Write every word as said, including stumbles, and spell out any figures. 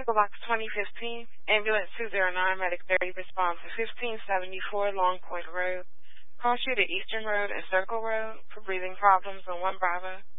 Eagle Box twenty fifteen, Ambulance two zero nine, Medic thirty, response to fifteen seventy-four Long Point Road. Call you to Eastern Road and Circle Road for breathing problems on one Bravo.